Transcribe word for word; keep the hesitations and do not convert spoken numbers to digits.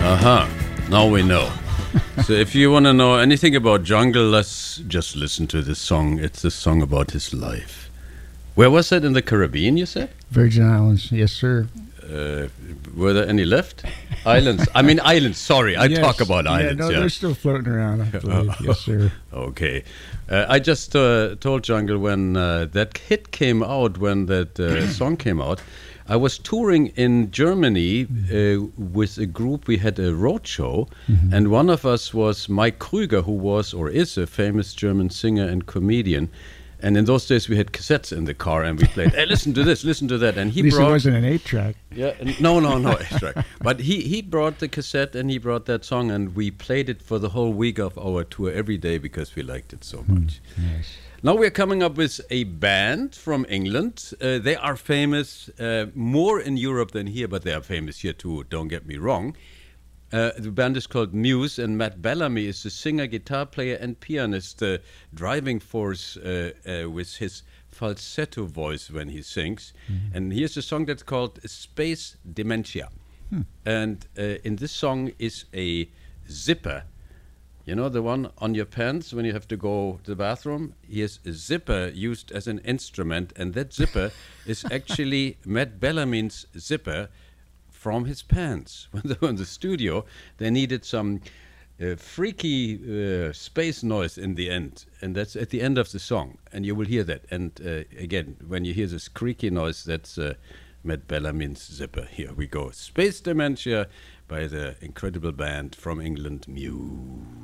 Uh-huh. Now we know. So if you want to know anything about Jungle, let's just listen to this song. It's a song about his life. Where was it? In the Caribbean, you said? Virgin Islands, yes, sir. Uh, were there any left? Islands. I mean islands, sorry. I yes. talk about yeah, islands. No, yeah, they're still floating around, I believe. Yes, sir. Okay. Uh, I just uh, told Jungle when uh, that hit came out, when that uh, song came out, I was touring in Germany uh, with a group. We had a road show, mm-hmm. and one of us was Mike Krüger, who was or is a famous German singer and comedian. And in those days, we had cassettes in the car, and we played, hey, listen to this, listen to that. And he At least brought... it wasn't an eight-track. Yeah, no, no, no, eight-track. But he, he brought the cassette, and he brought that song, and we played it for the whole week of our tour every day because we liked it so much. Mm, yes. Now we're coming up with a band from England. Uh, they are famous uh, more in Europe than here, but they are famous here too, don't get me wrong. Uh, the band is called Muse, and Matt Bellamy is the singer, guitar player, and pianist, the uh, driving force uh, uh, with his falsetto voice when he sings. Mm-hmm. And here's a song that's called Space Dementia. Hmm. And uh, in this song is a zipper. You know, the one on your pants when you have to go to the bathroom? Here's a zipper used as an instrument, and that zipper is actually Matt Bellamy's zipper from his pants. When they were in the studio, they needed some uh, freaky uh, space noise in the end, and that's at the end of the song, and you will hear that. And uh, again, when you hear this creaky noise, that's uh, Matt Bellamy's zipper. Here we go. Space Dementia by the incredible band from England, Muse.